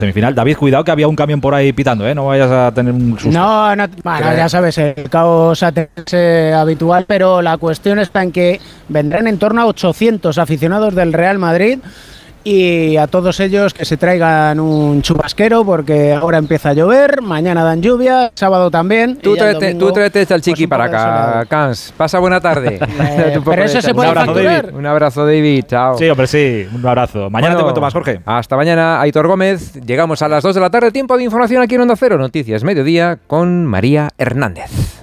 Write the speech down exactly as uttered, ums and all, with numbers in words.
semifinal. David, cuidado que había un camión por ahí pitando, ¿eh? No vayas a tener un susto. No, no, bueno, ya sabes, el caos ateniense habitual, pero la cuestión está en que vendrán en torno a ochocientos aficionados del Real Madrid. Y a todos ellos que se traigan un chubasquero porque ahora empieza a llover, mañana dan lluvia, sábado también. Tú tráete, tú tráete al chiqui pues para acá, Cans. Pasa buena tarde. Eh, pero eso se puede un abrazo, facturar. David. Un abrazo, David. Chao. Sí, hombre, sí. Un abrazo. Mañana bueno, te cuento más, Jorge. Hasta mañana, Aitor Gómez. Llegamos a las dos de la tarde. Tiempo de información aquí en Onda Cero. Noticias Mediodía con María Hernández.